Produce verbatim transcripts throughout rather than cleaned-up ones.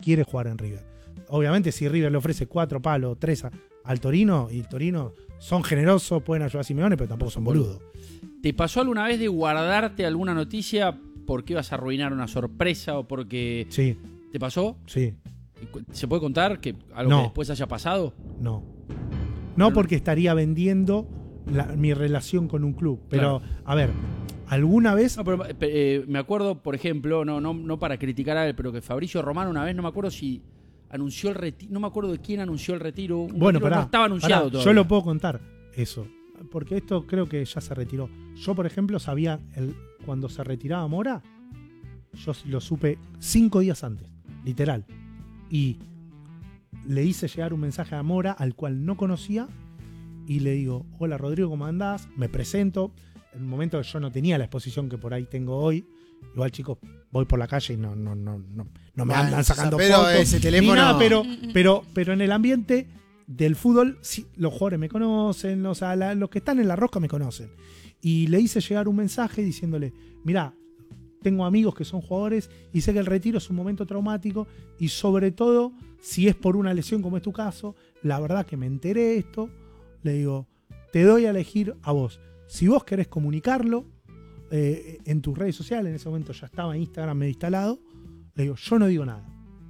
quiere jugar en River. Obviamente si River le ofrece cuatro palos, tres a, al Torino, y el Torino son generosos, pueden ayudar a Simeone, pero tampoco son boludos. ¿Te pasó alguna vez de guardarte alguna noticia porque ibas a arruinar una sorpresa o porque... Sí. ¿Te pasó? Sí. ¿Se puede contar que algo no. que después haya pasado? No. No porque estaría vendiendo la, mi relación con un club. Pero, claro. a ver, ¿alguna vez...? No, pero eh, me acuerdo, por ejemplo, no, no, no para criticar a él, pero que Fabricio Romano una vez, no me acuerdo si anunció el retiro, no me acuerdo de quién anunció el retiro. Un bueno, retiro pará, no estaba anunciado pará, todavía. Yo lo puedo contar, eso. Porque esto creo que ya se retiró. Yo, por ejemplo, sabía el, cuando se retiraba Mora, yo lo supe cinco días antes, literal. Y le hice llegar un mensaje a Mora al cual no conocía y le digo, hola Rodrigo, ¿cómo andás? Me presento. En un momento que yo no tenía la exposición que por ahí tengo hoy. Igual, chicos, voy por la calle y no, no, no, no, no me andan sacando pero fotos ese teléfono... ni nada, pero, pero, pero en el ambiente del fútbol, sí, los jugadores me conocen, o sea, la, los que están en la rosca me conocen. Y le hice llegar un mensaje diciéndole, mirá, tengo amigos que son jugadores y sé que el retiro es un momento traumático y sobre todo, si es por una lesión como es tu caso, la verdad que me enteré de esto, le digo, te doy a elegir a vos. Si vos querés comunicarlo eh, en tus redes sociales, en ese momento ya estaba Instagram medio instalado, le digo, yo no digo nada.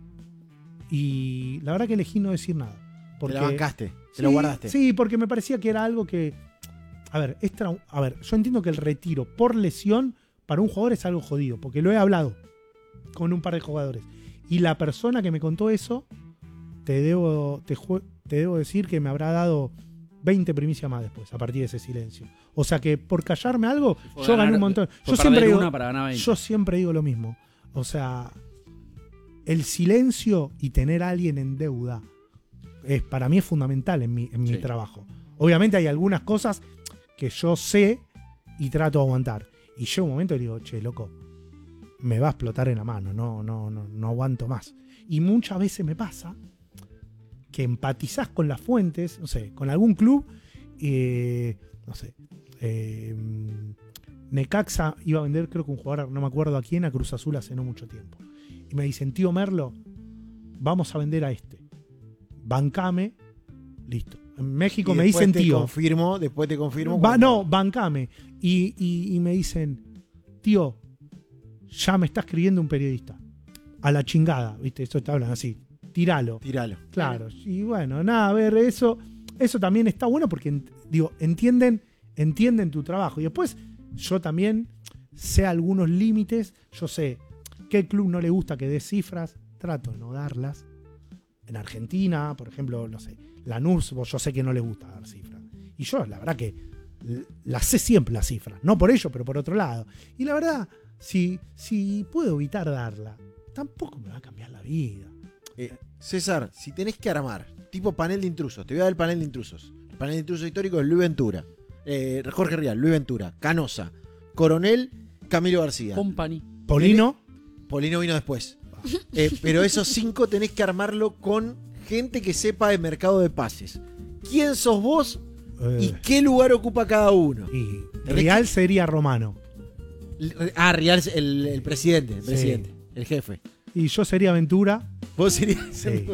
Y la verdad que elegí no decir nada. Porque, te la bancaste, te sí, lo guardaste. Sí, porque me parecía que era algo que... A ver, es trau- a ver, yo entiendo que el retiro por lesión para un jugador es algo jodido, porque lo he hablado con un par de jugadores. Y la persona que me contó eso, te debo, te, te debo decir que me habrá dado veinte primicias más después, a partir de ese silencio. O sea que por callarme algo, yo ganar, gané un montón. Yo siempre, digo, yo siempre digo lo mismo. O sea, el silencio y tener a alguien en deuda es, para mí es fundamental en mi, en mi sí. trabajo. Obviamente hay algunas cosas que yo sé y trato de aguantar. Y llega un momento y digo, che, loco, me va a explotar en la mano, no, no, no, no aguanto más. Y muchas veces me pasa que empatizás con las fuentes, no sé, con algún club, eh, no sé, eh, Necaxa iba a vender, creo que un jugador, no me acuerdo a quién, a Cruz Azul hace no mucho tiempo. Y me dicen, tío Merlo, vamos a vender a este. Bancame, listo. En México me dicen te tío. Confirmo, después te confirmo. Va, no, bancame. Y, y, y me dicen, tío, ya me está escribiendo un periodista. A la chingada, ¿viste? Eso te hablan así. Tíralo. Tíralo. Claro. Y bueno, nada, a ver, eso, eso también está bueno porque, digo, entienden, entienden tu trabajo. Y después, yo también sé algunos límites. Yo sé qué club no le gusta que dé cifras. Trato de no darlas. En Argentina, por ejemplo, no sé, Lanús, yo sé que no le gusta dar cifras. Y yo, la verdad que las sé siempre las cifras. No por ello, pero por otro lado. Y la verdad, si, si puedo evitar darla, tampoco me va a cambiar la vida. Eh, César, si tenés que armar, tipo panel de intrusos, te voy a dar el panel de intrusos. El panel de intrusos histórico es Luis Ventura, eh, Jorge Rial, Luis Ventura, Canosa, Coronel, Camilo García. Company. Polino. Polino vino después. Eh, pero esos cinco tenés que armarlo con gente que sepa de mercado de pases. ¿Quién sos vos eh. y qué lugar ocupa cada uno? Y Rial que... sería Romano. Ah, Rial, el, el presidente, el presidente, sí. El jefe. Y yo sería Ventura. Vos serías... Sí.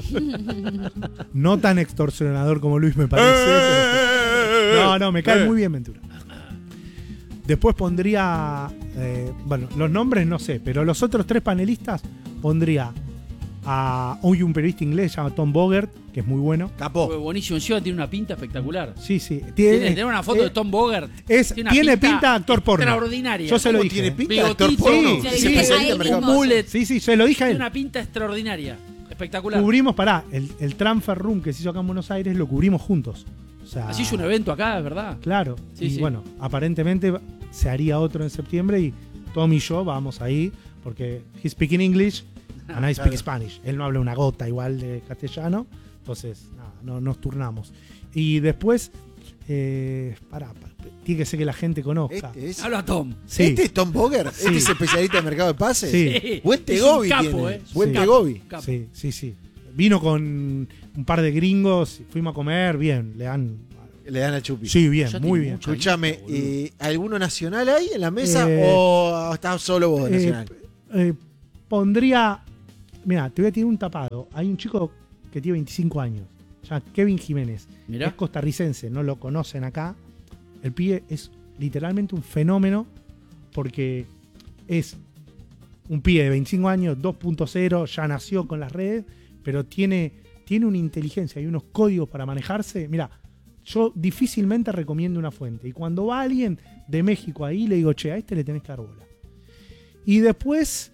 No tan extorsionador como Luis me parece. Pero... No, no, me cae muy bien Ventura. Después pondría... Eh, bueno, los nombres no sé, pero los otros tres panelistas pondría a hoy un periodista inglés llamado Tom Bogert, que es muy bueno. Capo. Buenísimo, encima tiene una pinta espectacular. Sí, sí. Tiene, tiene una foto eh, de Tom Bogert. Es, tiene tiene pinta, pinta actor porno. Extraordinaria. Yo se lo dije. ¿Tiene pinta de actor porno? Sí, sí, sí, sí, un mullet. Sí, sí, se lo dije a él. Tiene una pinta extraordinaria. Espectacular. Cubrimos, pará, el, el Transfer Room que se hizo acá en Buenos Aires lo cubrimos juntos. O sea, así hizo un evento acá, es verdad. Claro. Sí, y sí. bueno, aparentemente se haría otro en septiembre y Tom y yo vamos ahí porque he speaking English and I speak claro. Spanish. Él no habla una gota igual de castellano, entonces nada, no, nos turnamos. Y después, eh, pará, pará, tiene que ser que la gente conozca. Este es, habla Tom. Sí. ¿Este es Tom Bogert? Sí. ¿Este es especialista de mercado de pases? Sí. Buen Tegobi capo, tiene. Eh. Buen sí. Tegobi. Sí, sí, sí. Vino con un par de gringos, fuimos a comer, bien, le dan... Le dan al chupi. Sí, bien, ya muy bien. Escúchame, eh, ¿alguno nacional hay en la mesa eh, o estás solo vos de nacional? Eh, eh, pondría Mira, te voy a tirar un tapado. Hay un chico que tiene veinticinco años, se llama Kevin Jiménez. Mirá. Es costarricense, no lo conocen acá. El pibe es literalmente un fenómeno porque es un pibe de veinticinco años, dos punto cero, ya nació con las redes, pero tiene, tiene una inteligencia y unos códigos para manejarse. Mira, yo difícilmente recomiendo una fuente. Y cuando va alguien de México ahí, le digo, che, a este le tenés que dar bola. Y después,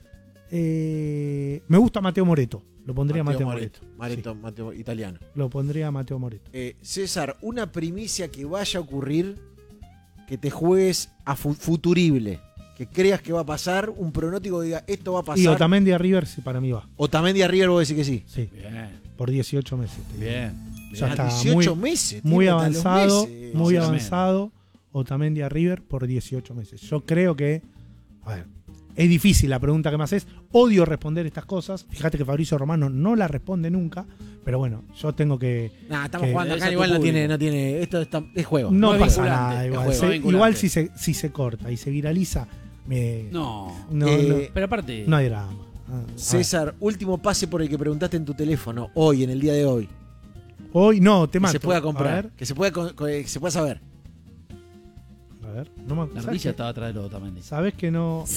eh, me gusta Mateo Moreto. Lo pondría Mateo, Mateo Moreto. Moreto, Sí. Mateo, italiano. Lo pondría Mateo Moreto. Eh, César, una primicia que vaya a ocurrir, que te juegues a fu- futurible, que creas que va a pasar, un pronóstico que diga, esto va a pasar. Y Otamendi a River, sí, para mí va. Otamendi a River, vos decís que sí. Sí, Bien, por dieciocho meses. te digo. bien. Ya A está dieciocho muy- meses. Muy tiene hasta los avanzado, meses. muy Sí, avanzado. Otamendi a River por dieciocho meses. Yo creo que, a ver, es difícil la pregunta que me haces. Odio responder estas cosas. Fíjate que Fabricio Romano no la responde nunca. Pero bueno, yo tengo que. Nah, estamos que- jugando Es acá, a igual tu no público. tiene, no tiene. Esto está- es juego. No, es pasa vinculante, nada. es Igual, juego, Se- no vinculante. igual si, se, si se corta y se viraliza, me, No. no, Eh, Pero aparte. no, no hay drama. Ah, a ver. César, último pase por el que preguntaste en tu teléfono, hoy, en el día de hoy. Hoy no, te Que mato. se pueda A comprar. ver, Que se pueda, co- co- que se pueda saber. a ver. No me, La ¿sabes, noticia que, estaba atrás de los Otamendi. sabes que no,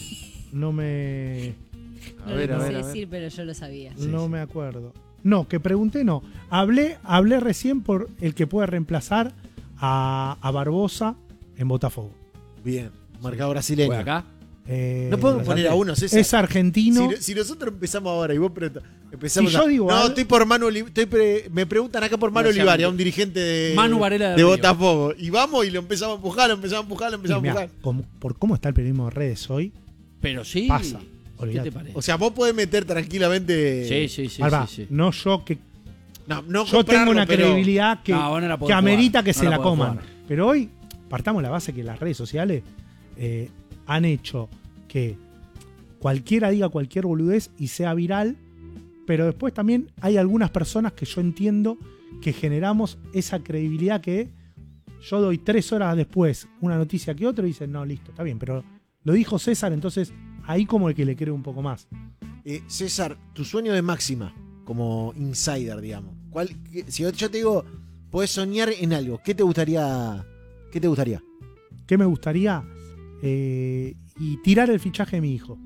no me. A No ver, lo a quise ver, a ver. decir, pero yo lo sabía. no me acuerdo. No, que pregunté no. Hablé, hablé recién por el que puede reemplazar a, a Barbosa en Botafogo. Bien. Mercado brasileño. ¿Fue acá? Eh, No podemos Interesante. poner a uno, César. es argentino. Si, si nosotros empezamos ahora y vos preguntas- empezamos Si yo a- digo no, algo- estoy por Manu Oli- estoy pre- me preguntan acá por Manu Gracias, Olivaria, Manu. un dirigente de, Manu Varela de de Río. Botafogo. Y vamos y lo empezamos a empujar, lo empezamos a empujar, lo Y empezamos a mirá, empujar. como- por cómo está el periodismo de redes hoy, Pero sí. Pasa. ¿Qué olvidate. te parece? O sea, vos podés meter tranquilamente. sí, sí, sí. Alba, sí, sí. no yo que No, no yo tengo comprarlo, una pero- credibilidad que, No, vos no la podés que amerita jugar, que no se la, podés coman. jugar. Pero hoy partamos de la base que las redes sociales eh, han hecho que cualquiera diga cualquier boludez y sea viral, pero después también hay algunas personas que yo entiendo que generamos esa credibilidad que yo doy tres horas después una noticia que otro y dicen, no, listo, está bien, pero lo dijo César, entonces ahí como el que le creo un poco más. Eh, César, tu sueño de máxima, como insider, digamos. ¿Cuál, qué- si yo yo te digo, podés soñar en algo, ¿qué te gustaría? ¿Qué te gustaría? ¿Qué me gustaría? Eh, y tirar el fichaje de mi hijo.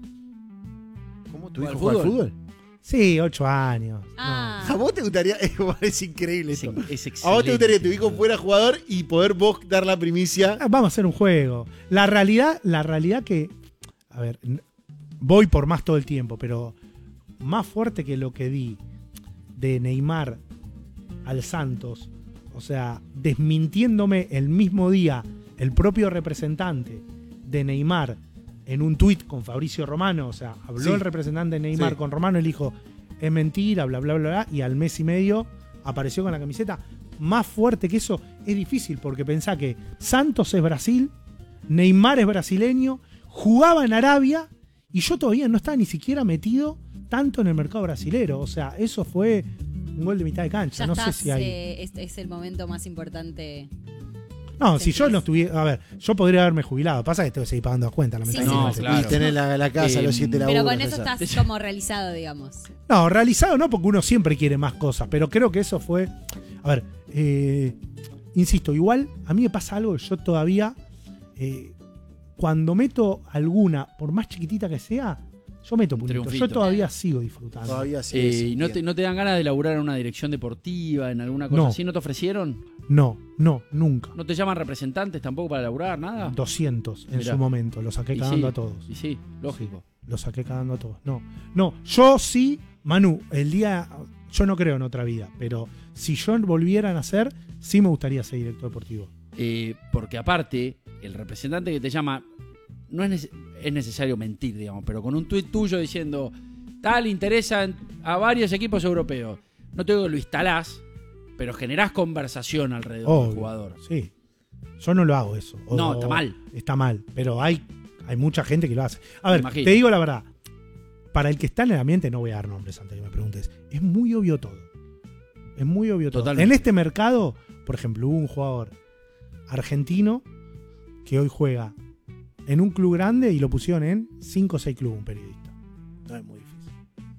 ¿Cómo tu ¿Jugar hijo juega al fútbol? fútbol? Sí, ocho años. Ah. ¿A vos te gustaría? Es increíble Es, esto. es excelente. ¿A vos te gustaría que tu hijo fuera jugador y poder vos dar la primicia? No. Vamos a hacer un juego. La realidad, la realidad que, a ver, n- voy por más todo el tiempo, pero más fuerte que lo que di de Neymar al Santos, o sea, desmintiéndome el mismo día el propio representante de Neymar en un tuit con Fabricio Romano, o sea, habló Sí. el representante de Neymar Sí. con Romano y le dijo, es mentira, bla, bla, bla, bla, y al mes y medio apareció con la camiseta. Más fuerte que eso es difícil, porque pensá que Santos es Brasil, Neymar es brasileño, jugaba en Arabia, y yo todavía no estaba ni siquiera metido tanto en el mercado brasilero. O sea, eso fue un gol de mitad de cancha. Ya No estás, sé si hay... eh, es, es el momento más importante. No, Sí, si yo sí. no estuviera. A ver, yo podría haberme jubilado. Pasa que tengo que seguir pagando las cuentas, Sí, lamentablemente. sí. No, claro. Y tener la, la casa, Eh, los siete laburos. Pero con eso César. estás como realizado, digamos. No, realizado no, porque uno siempre quiere más cosas. Pero creo que eso fue. A ver, eh, insisto, igual a mí me pasa algo que yo todavía. eh, cuando meto alguna, por más chiquitita que sea, yo meto puntito. Triunfito. Yo todavía sigo disfrutando. Todavía sí. Eh, sí, ¿y no, te, bien. ¿No te dan ganas de laburar en una dirección deportiva, en alguna cosa No. así? ¿No te ofrecieron? No, no, nunca. ¿No te llaman representantes tampoco para laburar? ¿Nada? doscientos en Mirá. su momento. Lo saqué Y cagando sí, a todos. Y sí, lógico. Lo saqué cagando a todos. No, no. Yo sí, Manu, el día. Yo no creo en otra vida, pero si yo volviera a nacer, sí me gustaría ser director deportivo. Eh, porque aparte, el representante que te llama, no es, nece- es necesario mentir, digamos, pero con un tuit tuyo diciendo, tal, interesa en- a varios equipos europeos. No te digo que lo instalás, pero generás conversación alrededor del Obvio, jugador. Sí. Yo no lo hago eso. O- No, está mal. Está mal, pero hay, hay mucha gente que lo hace. A Me ver, imagino. te digo la verdad. Para el que está en el ambiente, no voy a dar nombres antes que me preguntes. Es muy obvio todo. Es muy obvio todo. Totalmente. En este mercado, por ejemplo, hubo un jugador argentino que hoy juega en un club grande y lo pusieron en cinco o seis clubes un periodista. No es muy difícil.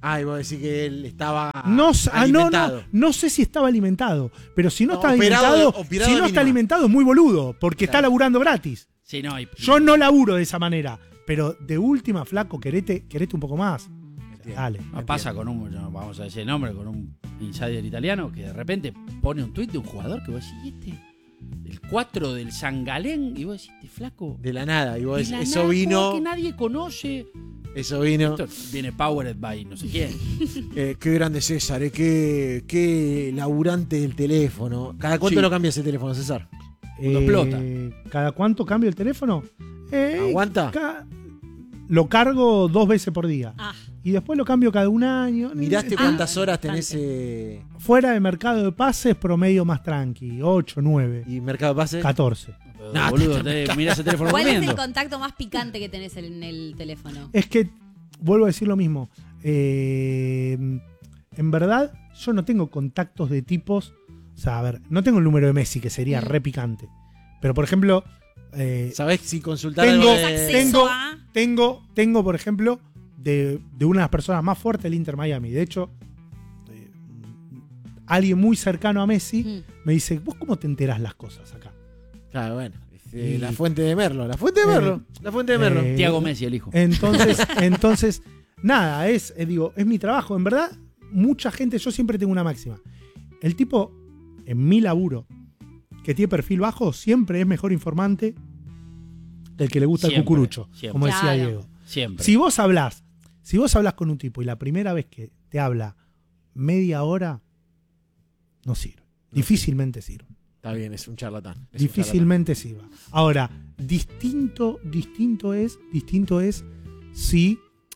Ah, y vos decís que él estaba No, s- ah, no, alimentado. no, no sé si estaba alimentado, pero si no, No, está operado de- alimentado, operado si de no está mínima. alimentado es muy boludo, porque está Claro. laburando gratis. Sí, no, y- Yo no laburo de esa manera, pero de última, flaco, querete, querete un poco más. Entiendo. Dale. no pasa con un, no vamos a decir el nombre, con un insider italiano que de repente pone un tuit de un jugador que vos decís, ¿y este? El cuatro del San Galén, y vos decís, este flaco. De la nada. Y vos de decís, la eso nada, vino. jugador que nadie conoce. Eso vino. Esto viene powered by no sé quién. Eh, qué grande César, eh, qué, qué laburante del teléfono. ¿Cada cuánto Sí. lo cambia ese teléfono, César? Cuando explota. ¿Cada cuánto cambio el teléfono? Eh, ¿Aguanta? ca- Lo cargo dos veces por día. Ah, Y después lo cambio cada un año. ¿Miraste Eh, cuántas horas tenés bastante. eh, Fuera de mercado de pases, promedio más tranqui. ocho, nueve, y Mercado de Pases? catorce. Pero, No, boludo, te, mirá ese teléfono ¿cuál es el durmiendo. contacto más picante que tenés en el teléfono? Es que, vuelvo a decir lo mismo. eh, en verdad, yo no tengo contactos de tipos. O sea, a ver, no tengo el número de Messi, que sería Mm. re picante. Pero, por ejemplo, eh, ¿Sabés si consultar Tengo- algo ¿Tenés de- acceso tengo- a...? tengo, tengo, por ejemplo, de, de una de las personas más fuertes del Inter Miami. De hecho, eh, alguien muy cercano a Messi Mm. me dice, ¿vos cómo te enterás las cosas acá? Claro, bueno. es, eh, Y- La fuente de Merlo. La fuente de Eh, Merlo. La fuente de Merlo. eh, Tiago Messi, el hijo. Entonces, entonces, nada, es, eh, digo, es mi trabajo. En verdad, mucha gente, yo siempre tengo una máxima. El tipo, en mi laburo, que tiene perfil bajo, siempre es mejor informante del que le gusta el Siempre, cucurucho, siempre. como decía Claro. Diego. Siempre. Si vos hablás, si vos hablás con un tipo y la primera vez que te habla media hora, no sirve. Difícilmente sirve. Está bien, es un charlatán. es un Difícilmente sirva. Ahora, distinto, distinto es, distinto es si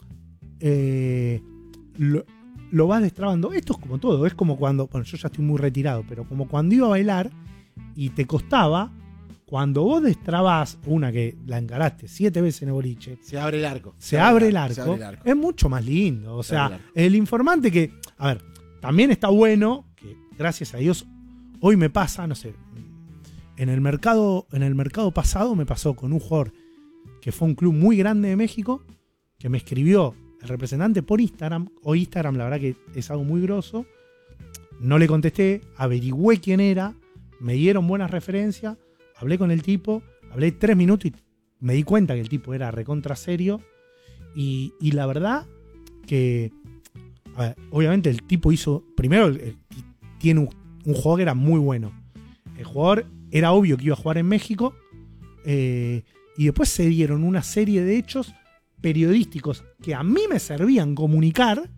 eh, lo, lo vas destrabando. Esto es como todo, es como cuando, bueno, yo ya estoy muy retirado, pero como cuando iba a bailar y te costaba, cuando vos destrabás una que la encaraste siete veces en el boliche, charlatán. Se abre el arco. se abre el arco, Se abre el arco. es mucho más lindo. O Se sea, abre el arco. el informante que, a ver, también está bueno, que gracias a Dios hoy me pasa, no sé, en el mercado, en el mercado pasado me pasó con un jugador que fue un club muy grande de México, que me escribió el representante por Instagram, o Instagram la verdad que es algo muy grosso, no le contesté, averigüé quién era, me dieron buenas referencias, hablé con el tipo, hablé tres minutos y me di cuenta que el tipo era recontra serio. Y, y la verdad que, a ver, obviamente el tipo hizo, primero eh, tiene un, un jugador que era muy bueno. El jugador era obvio que iba a jugar en México. eh, y después se dieron una serie de hechos periodísticos que a mí me servían comunicar,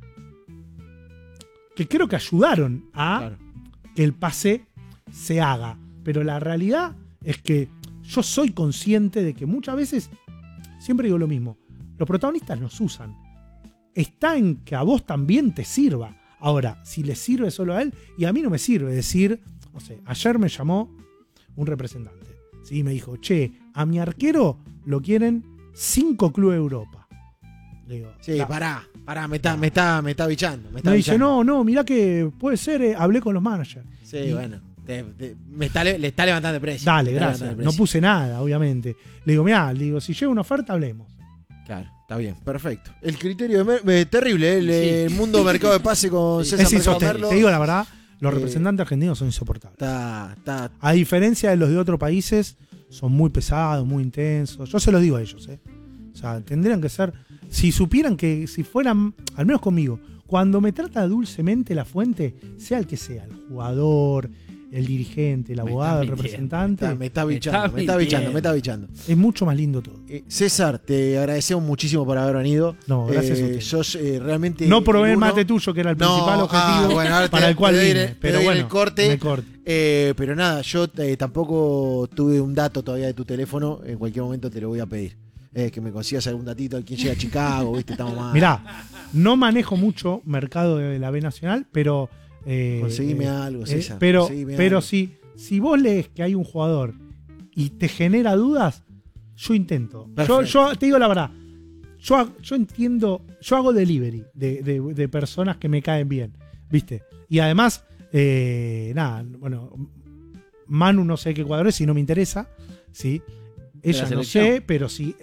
que creo que ayudaron a Claro. que el pase se haga. Pero la realidad es que yo soy consciente de que muchas veces, siempre digo lo mismo, los protagonistas nos usan. Está en que a vos también te sirva. Ahora, si le sirve solo a él, y a mí no me sirve decir, no sé, ayer me llamó un representante, ¿sí? Me dijo, che, a mi arquero lo quieren cinco clubes de Europa. Le digo, Sí, la- pará, pará, me está, me está, me está bichando. Me, está me dice, bichando. no, no, mirá que puede ser, eh, hablé con los managers. Sí, y- bueno. te- te- me está, le, le está levantando el precio. Dale, Le está gracias. levantando el No precio. puse nada, obviamente. Le digo, mirá, le digo, si llega una oferta, hablemos. Claro, está bien, perfecto. El criterio de Mer- eh, terrible, el, Sí. el mundo mercado de pase con Sí. César Es Mercado insostenible. Merlo Te digo la verdad, los eh, representantes argentinos son insoportables. Está, está, A diferencia de los de otros países, son muy pesados, muy intensos. Yo se los digo a ellos, ¿eh? O sea, tendrían que ser. Si supieran que, si fueran, al menos conmigo, cuando me trata dulcemente la fuente, sea el que sea, el jugador, el dirigente, el Me abogado, el estás representante, está- me está Me bichando, está me está bichando, mintiendo. me está bichando. es mucho más lindo todo. Eh, César, te agradecemos muchísimo por haber venido. No, gracias Eh, a usted. Sos eh, realmente. No probé el uno. mate tuyo, que era el No, principal objetivo ah, bueno, ahora te- para el cual te doy vine. el- te pero doy el bueno, corte. en el corte. Eh, pero nada, yo eh, tampoco tuve un dato todavía de tu teléfono. En cualquier momento te lo voy a pedir. Eh, que me consigas algún datito de quién llega a Chicago, ¿viste? Estamos más. Mirá, no manejo mucho mercado de la B Nacional, pero. eh, Conseguime eh, algo, eh, César. pero conseguime pero algo. si, si vos lees que hay un jugador y te genera dudas, yo intento. Yo, Perfecto. yo te digo la verdad. Yo, ha- yo entiendo, yo hago delivery de, de- de personas que me caen bien, ¿viste? Y además, eh, nada, bueno, Manu no sé qué jugador es, si no me interesa, ¿sí? la Ella no selección. sé, pero sí.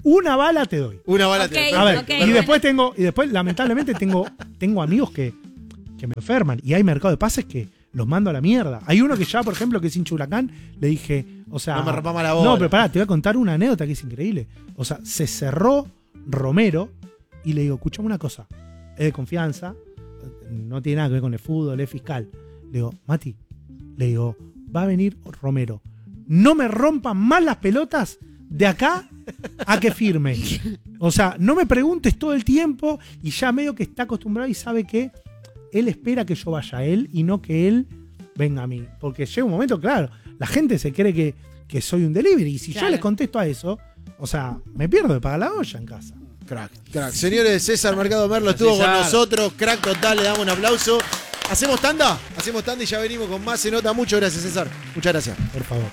una bala te doy. Una bala Ok. te A ver, ok, y bueno. después tengo, y después lamentablemente tengo, tengo amigos que, que me enferman. Y hay mercado de pases que los mando a la mierda. Hay uno que ya, por ejemplo, que es hincha Huracán, le dije, o sea. No me rompa más la bola. No, pero pará, te voy a contar una anécdota que es increíble. O sea, se cerró Romero y le digo, escuchame una cosa, es de confianza, no tiene nada que ver con el fútbol, es fiscal. Le digo, Mati, le digo, va a venir Romero. No me rompan más las pelotas de acá a que firme. O sea, no me preguntes todo el tiempo y ya medio que está acostumbrado y sabe que él espera que yo vaya a él y no que él venga a mí. Porque llega un momento, claro, la gente se cree que, que soy un delivery y si Claro. yo les contesto a eso, o sea, me pierdo de pagar la olla en casa. Crack, crack. Señores, César Mercado Merlo estuvo César. con nosotros. Crack total, le damos un aplauso. ¿Hacemos tanda? Hacemos tanda y ya venimos con más. Se nota. Muchas gracias, César. Muchas gracias. Por favor.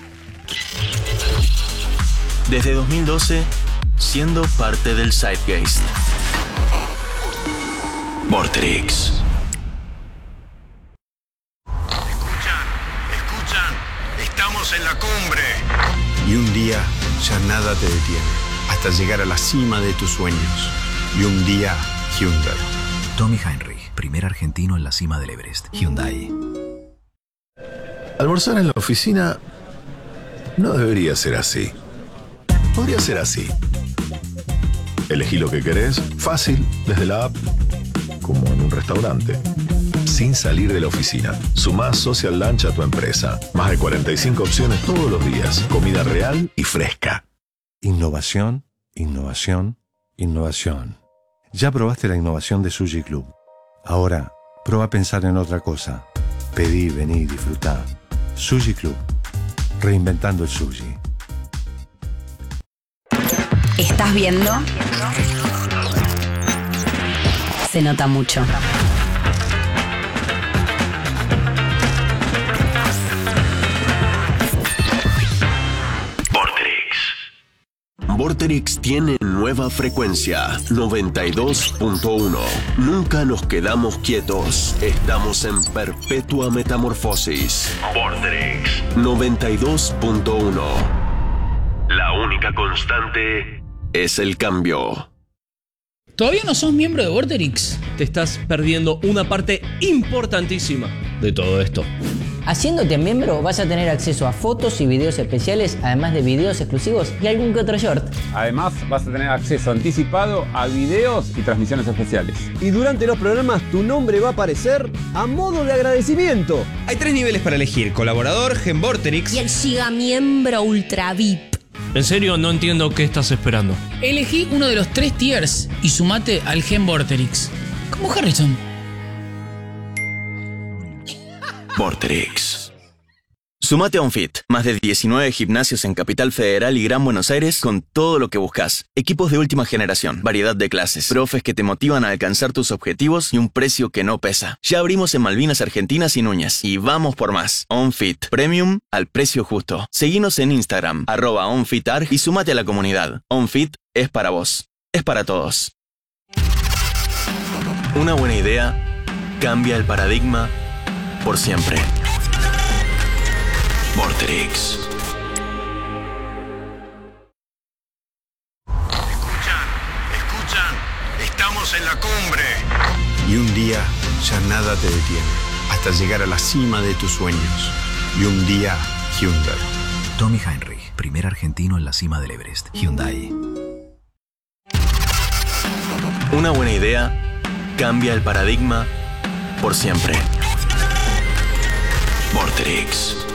Desde dos mil doce, siendo parte del Zeitgeist. Vorterix. Escuchan, escuchan, estamos en la cumbre. Y un día ya nada te detiene, hasta llegar a la cima de tus sueños. Y un día Hyundai. Tommy Heinrich, primer argentino en la cima del Everest. Hyundai. Almorzar en la oficina no debería ser así. Podría ser así. Elegí lo que querés, fácil, desde la app, como en un restaurante. Sin salir de la oficina. Sumá Social Lunch a tu empresa. Más de cuarenta y cinco opciones todos los días. Comida real y fresca. Innovación, innovación, innovación. Ya probaste la innovación de Sushi Club. Ahora, prueba a pensar en otra cosa. Pedí, vení, disfrutá. Sushi Club. Reinventando el sushi. ¿Estás viendo? Se nota mucho. Vorterix tiene nueva frecuencia, noventa y dos punto uno. Nunca nos quedamos quietos. Estamos en perpetua metamorfosis. Vorterix noventa y dos punto uno. La única constante es el cambio. ¿Todavía no sos miembro de Vorterix? Te estás perdiendo una parte importantísima de todo esto. Haciéndote miembro vas a tener acceso a fotos y videos especiales, además de videos exclusivos y algún que otro short. Además vas a tener acceso anticipado a videos y transmisiones especiales. Y durante los programas tu nombre va a aparecer a modo de agradecimiento. Hay tres niveles para elegir: colaborador, Gen Vorterix Y el giga miembro ultra V I P. En serio, no entiendo qué estás esperando. Elegí uno de los tres tiers y sumate al Gen Vorterix. Como Harrison. Vorterix. Sumate a OnFit, más de diecinueve gimnasios en Capital Federal y Gran Buenos Aires con todo lo que buscas. Equipos de última generación, variedad de clases, profes que te motivan a alcanzar tus objetivos y un precio que no pesa. Ya abrimos en Malvinas Argentinas y Núñez y vamos por más. OnFit, Premium al precio justo. Seguinos en Instagram, arroba OnFitArg y sumate a la comunidad. OnFit es para vos, es para todos. Una buena idea cambia el paradigma por siempre. Vorterix. Escuchan, escuchan, estamos en la cumbre. Y un día ya nada te detiene, hasta llegar a la cima de tus sueños. Y un día Hyundai. Tommy Heinrich, primer argentino en la cima del Everest. Hyundai. Una buena idea cambia el paradigma por siempre. Vorterix.